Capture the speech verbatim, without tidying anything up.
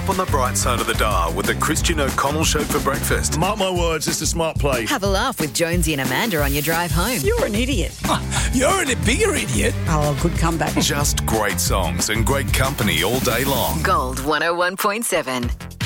on the bright side of the dial with the Christian O'Connell Show for breakfast. Mark my words, it's a smart play. Have a laugh with Jonesy and Amanda on your drive home. You're an idiot. You're a bigger idiot. Oh, good comeback. Just great songs and great company all day long. Gold one oh one point seven.